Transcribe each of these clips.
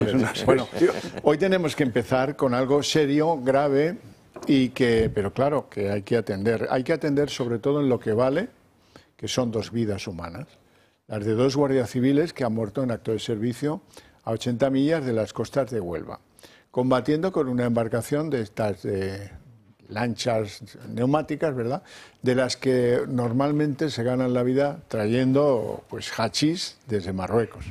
Bueno, hoy tenemos que empezar con algo serio, grave, pero claro, que hay que atender. Hay que atender sobre todo en lo que vale, que son 2 vidas humanas. Las de 2 guardias civiles que han muerto en acto de servicio a 80 millas de las costas de Huelva, combatiendo con una embarcación de estas lanchas neumáticas, ¿verdad?, de las que normalmente se ganan la vida trayendo pues hachís desde Marruecos.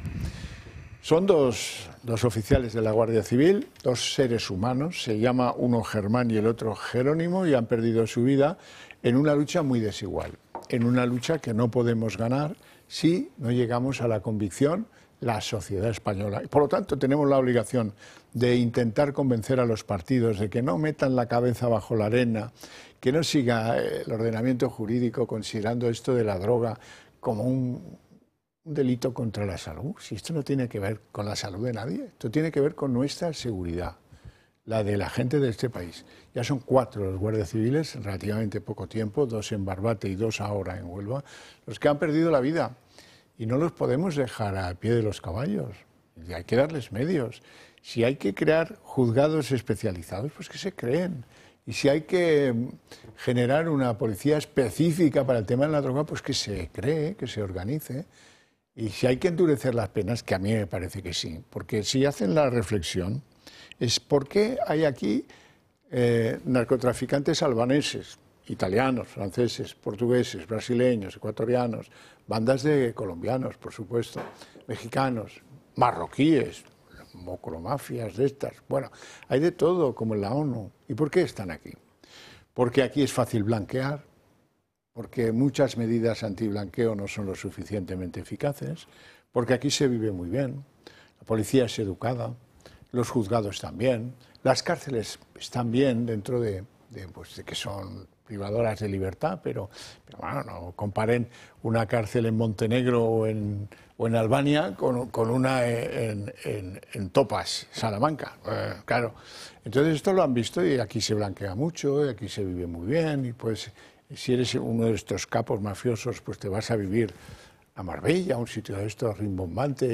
Son dos oficiales de la Guardia Civil, 2 seres humanos, se llama uno Germán y el otro Jerónimo, y han perdido su vida en una lucha muy desigual, en una lucha que no podemos ganar si no llegamos a la convicción, la sociedad española. Y por lo tanto tenemos la obligación de intentar convencer a los partidos de que no metan la cabeza bajo la arena, que no siga el ordenamiento jurídico considerando esto de la droga como un delito contra la salud. Si esto no tiene que ver con la salud de nadie, esto tiene que ver con nuestra seguridad, la de la gente de este país. Ya son 4 los guardias civiles en relativamente poco tiempo, 2 en Barbate y 2 ahora en Huelva, los que han perdido la vida. Y no los podemos dejar al pie de los caballos. Y hay que darles medios. Si hay que crear juzgados especializados, pues que se creen. Y si hay que generar una policía específica para el tema de la droga, pues que se cree, que se organice. Y si hay que endurecer las penas, que a mí me parece que sí. Porque si hacen la reflexión, es por qué hay aquí narcotraficantes albaneses, italianos, franceses, portugueses, brasileños, ecuatorianos, bandas de colombianos, por supuesto, mexicanos, marroquíes, mocromafias de estas. Bueno, hay de todo, como en la ONU. ¿Y por qué están aquí? Porque aquí es fácil blanquear, porque muchas medidas antiblanqueo no son lo suficientemente eficaces, porque aquí se vive muy bien, la policía es educada, los juzgados también, las cárceles están bien dentro de que son privadoras de libertad, pero bueno, no comparen una cárcel en Montenegro o en Albania con una en Topas, Salamanca. Claro. Entonces esto lo han visto y aquí se blanquea mucho, y aquí se vive muy bien, y pues si eres uno de estos capos mafiosos, pues te vas a vivir a Marbella, a un sitio de estos rimbombante,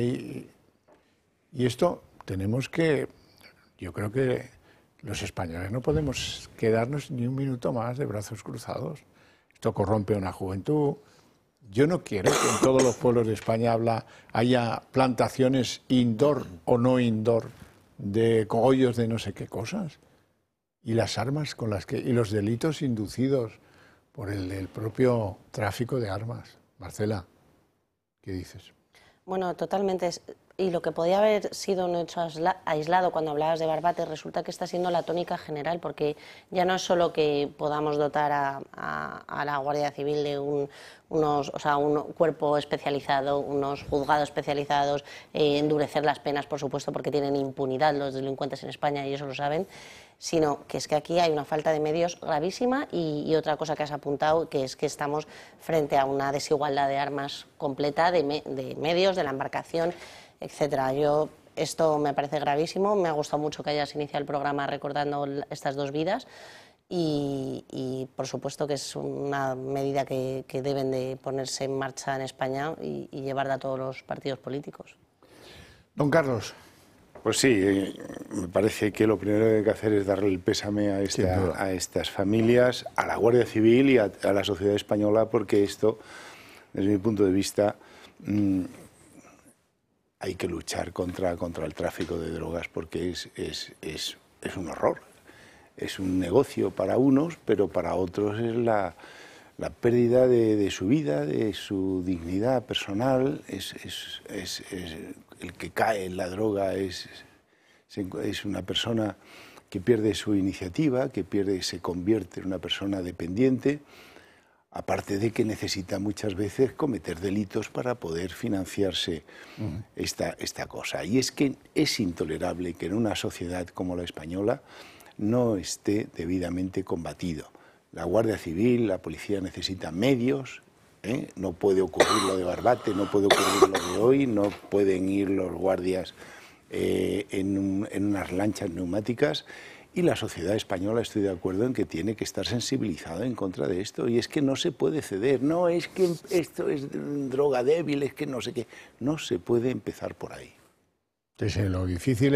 y esto tenemos que, yo creo que los españoles no podemos quedarnos ni un minuto más de brazos cruzados. Esto corrompe a una juventud. Yo no quiero que en todos los pueblos de España haya plantaciones indoor o no indoor de cogollos de no sé qué cosas. Y las armas y los delitos inducidos por el propio tráfico de armas. Marcela, ¿qué dices? Bueno, totalmente. Y lo que podía haber sido un hecho aislado cuando hablabas de Barbate, resulta que está siendo la tónica general, porque ya no es solo que podamos dotar a la Guardia Civil de un cuerpo especializado, unos juzgados especializados, endurecer las penas, por supuesto, porque tienen impunidad los delincuentes en España y eso lo saben, sino que es que aquí hay una falta de medios gravísima y otra cosa que has apuntado, que es que estamos frente a una desigualdad de armas completa, de medios, de la embarcación, etcétera. Esto me parece gravísimo, me ha gustado mucho que hayas iniciado el programa recordando estas 2 vidas y por supuesto que es una medida que deben de ponerse en marcha en España y llevarla a todos los partidos políticos. Don Carlos. Pues sí, me parece que lo primero que hay que hacer es darle el pésame a estas familias, a la Guardia Civil y a la sociedad española, porque esto, desde mi punto de vista, hay que luchar contra el tráfico de drogas, porque es un horror. Es un negocio para unos, pero para otros es la pérdida de su vida, de su dignidad personal. El que cae en la droga es una persona que pierde su iniciativa, se convierte en una persona dependiente, aparte de que necesita muchas veces cometer delitos para poder financiarse esta cosa. Y es que es intolerable que en una sociedad como la española no esté debidamente combatido. La Guardia Civil, la policía necesita medios, no puede ocurrir lo de Barbate, no puede ocurrir lo de hoy, no pueden ir los guardias en unas lanchas neumáticas, y la sociedad española, estoy de acuerdo en que tiene que estar sensibilizada en contra de esto, y es que no se puede ceder, no es que esto es droga débil, es que no sé qué, no se puede empezar por ahí. Sí, sí, lo difícil